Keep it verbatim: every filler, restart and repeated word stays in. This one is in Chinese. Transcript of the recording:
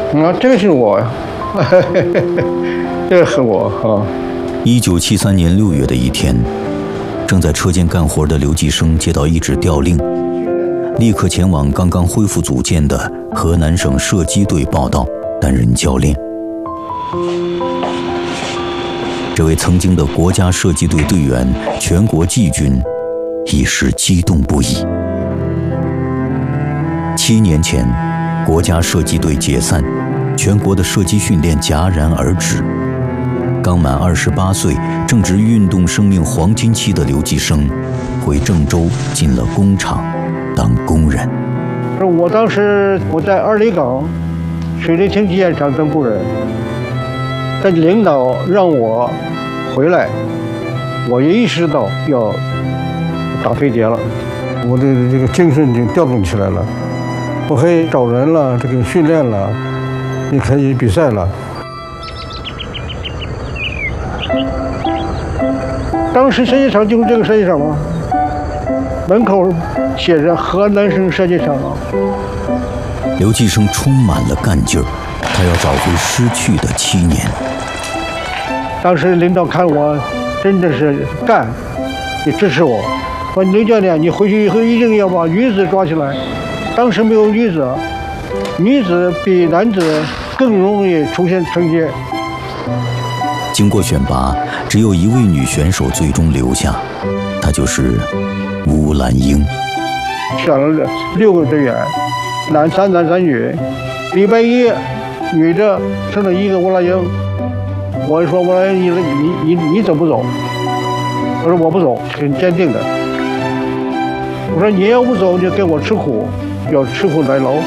啊，这个是我呀，这个是我啊。 一九七三年六月的一天，正在车间干活的刘继生接到一纸调令，立刻前往刚刚恢复组建的河南省射击队报到，担任教练。这位曾经的国家射击队队员、全国季军，一时激动不已。七年前，国家射击队解散，全国的射击训练戛然而止。刚满二十八岁，正值运动生命黄金期的刘继生，回郑州进了工厂当工人。 我当时我在二里岗水利清洗验厂当工人，但领导让我回来，我也意识到要打飞碟了，我的这个精神已经调动起来了，我可以找人了，这个训练了，也可以比赛了。当时射击场就是这个射击场吗？门口写着河南省射击场。 刘继生充满了干劲儿，他要找回失去的七年。 当时领导看我真的是干，也支持我，说刘教练，你回去以后一定要把女子抓起来。当时没有女子，女子比男子更容易出现成绩。 经过选拔，只有一位女选手最终留下，她就是吴兰英。 选了六个队员，男三男三女。礼拜一，女的剩了一个吴兰英。我说吴兰英，你你你你走不走？我说我不走，很坚定的。我说你要不走，就跟我吃苦，要吃苦耐劳。